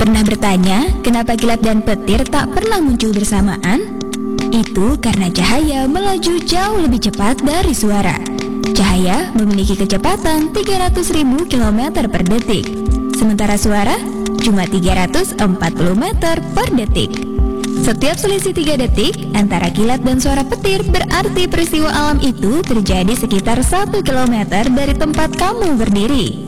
Pernah bertanya, kenapa kilat dan petir tak pernah muncul bersamaan? Itu karena cahaya melaju jauh lebih cepat dari suara. Cahaya memiliki kecepatan 300.000 km per detik, sementara suara cuma 340 meter per detik. Setiap selisih 3 detik antara kilat dan suara petir berarti peristiwa alam itu terjadi sekitar 1 km dari tempat kamu berdiri.